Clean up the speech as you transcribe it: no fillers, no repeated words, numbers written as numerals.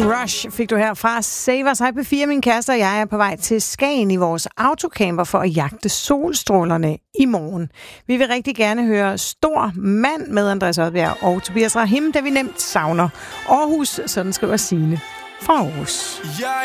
Rush fik du her fra Save Us. Hej P4, min kæreste og jeg er på vej til Skagen i vores autocamper for at jagte solstrålerne i morgen. Vi vil rigtig gerne høre Stor Mand med Andreas Odbjerg og Tobias Rahim, da vi nemt savner Aarhus, sådan skriver Signe fra Aarhus.